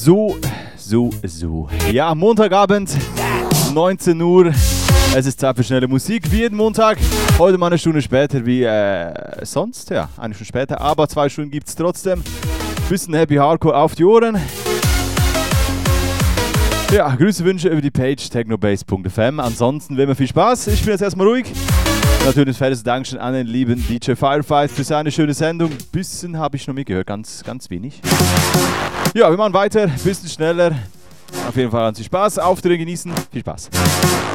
So. Ja, Montagabend, 19 Uhr. Es ist Zeit für schnelle Musik, wie jeden Montag. Heute mal eine Stunde später wie sonst. Ja, eine Stunde später, aber 2 Stunden gibt es trotzdem. Bisschen Happy Hardcore auf die Ohren. Ja, Grüße, Wünsche über die Page technobase.fm. Ansonsten, wenn wir viel Spaß. Ich bin jetzt erstmal ruhig. Natürlich ein fettes Dankeschön an den lieben DJ Firefight für seine schöne Sendung. Bisschen habe ich noch mitgehört, ganz wenig. Ja, wir machen weiter, bisschen schneller. Auf jeden Fall an sich Spaß, aufdrehen, genießen. Viel Spaß.